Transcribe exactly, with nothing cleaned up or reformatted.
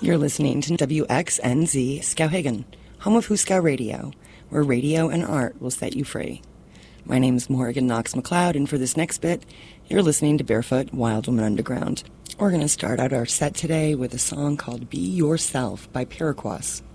You're listening to W X N Z Skowhegan, home of Huskow Radio, where radio and art will set you free. My name is Morgan Knox McLeod, and for this next bit, you're listening to Barefoot Wild Woman Underground. We're going to start out our set today with a song called Be Yourself by Paraquas.